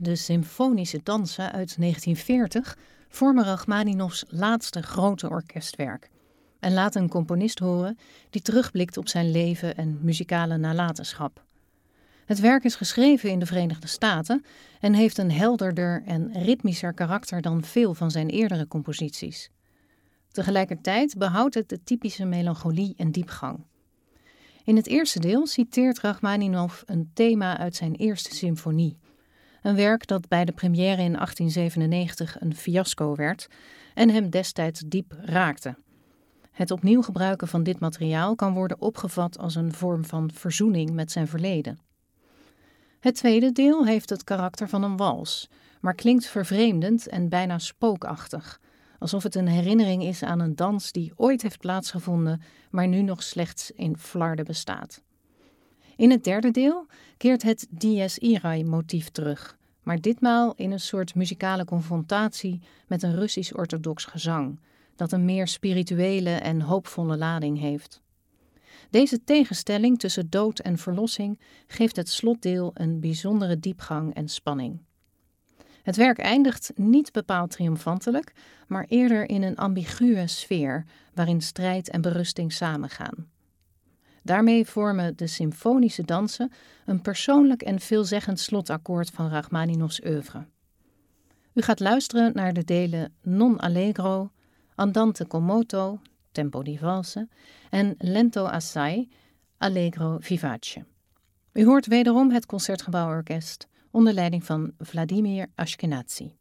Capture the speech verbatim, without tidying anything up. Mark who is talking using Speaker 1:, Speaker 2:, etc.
Speaker 1: De symfonische dansen uit negentien veertig vormen Rachmaninoffs laatste grote orkestwerk en laten een componist horen die terugblikt op zijn leven en muzikale nalatenschap. Het werk is geschreven in de Verenigde Staten en heeft een helderder en ritmischer karakter dan veel van zijn eerdere composities. Tegelijkertijd behoudt het de typische melancholie en diepgang. In het eerste deel citeert Rachmaninoff een thema uit zijn eerste symfonie. Een werk dat bij de première in achttien zevenennegentig een fiasco werd en hem destijds diep raakte. Het opnieuw gebruiken van dit materiaal kan worden opgevat als een vorm van verzoening met zijn verleden. Het tweede deel heeft het karakter van een wals, maar klinkt vervreemdend en bijna spookachtig, alsof het een herinnering is aan een dans die ooit heeft plaatsgevonden, maar nu nog slechts in flarden bestaat. In het derde deel keert het Dies Irae-motief terug, maar ditmaal in een soort muzikale confrontatie met een Russisch-orthodox gezang, dat een meer spirituele en hoopvolle lading heeft. Deze tegenstelling tussen dood en verlossing geeft het slotdeel een bijzondere diepgang en spanning. Het werk eindigt niet bepaald triomfantelijk, maar eerder in een ambiguë sfeer waarin strijd en berusting samengaan. Daarmee vormen de symfonische dansen een persoonlijk en veelzeggend slotakkoord van Rachmaninoffs oeuvre. U gaat luisteren naar de delen Non Allegro, Andante con moto, tempo di valse, en Lento assai, Allegro vivace. U hoort wederom het Concertgebouworkest onder leiding van Vladimir Ashkenazy.